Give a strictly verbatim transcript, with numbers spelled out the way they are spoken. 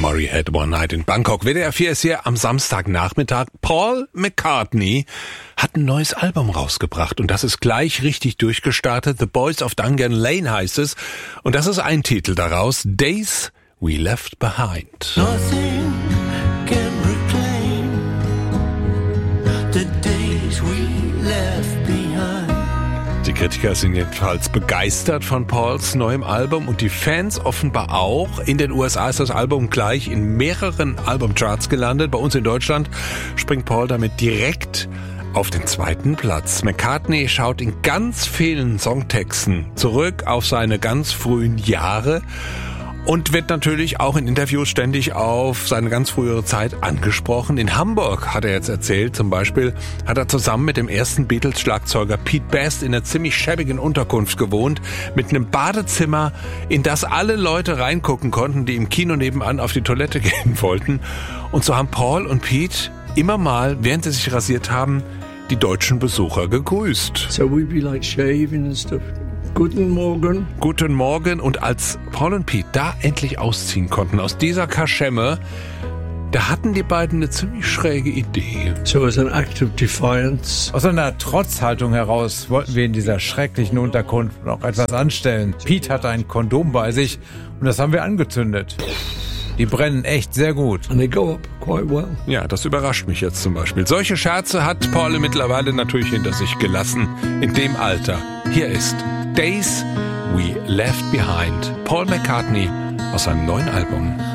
Murray had One Night in Bangkok. W D R vier ist hier am Samstagnachmittag. Paul McCartney hat ein neues Album rausgebracht und das ist gleich richtig durchgestartet. The Boys of Dungan Lane heißt es und das ist ein Titel daraus. Days We Left Behind. Nothing can reclaim the days we left behind. Die Kritiker sind jedenfalls begeistert von Pauls neuem Album und die Fans offenbar auch. In den U S A ist das Album gleich in mehreren Albumcharts gelandet. Bei uns in Deutschland springt Paul damit direkt auf den zweiten Platz. McCartney schaut in ganz vielen Songtexten zurück auf seine ganz frühen Jahre und wird natürlich auch in Interviews ständig auf seine ganz frühere Zeit angesprochen. In Hamburg, hat er jetzt erzählt, zum Beispiel, hat er zusammen mit dem ersten Beatles-Schlagzeuger Pete Best in einer ziemlich schäbigen Unterkunft gewohnt, mit einem Badezimmer, in das alle Leute reingucken konnten, die im Kino nebenan auf die Toilette gehen wollten. Und so haben Paul und Pete immer mal, während sie sich rasiert haben, die deutschen Besucher gegrüßt. So we'd be like shaving and stuff. Guten Morgen. Guten Morgen. Und als Paul und Pete da endlich ausziehen konnten aus dieser Kaschemme, da hatten die beiden eine ziemlich schräge Idee. So as an act of defiance. Aus einer Trotzhaltung heraus wollten wir in dieser schrecklichen Unterkunft noch etwas anstellen. Pete hatte ein Kondom bei sich und das haben wir angezündet. Die brennen echt sehr gut. And they go up quite well. Ja, das überrascht mich jetzt zum Beispiel. Solche Scherze hat Paul mittlerweile natürlich hinter sich gelassen. In dem Alter. Hier ist Days We Left Behind. Paul McCartney aus seinem neuen Album.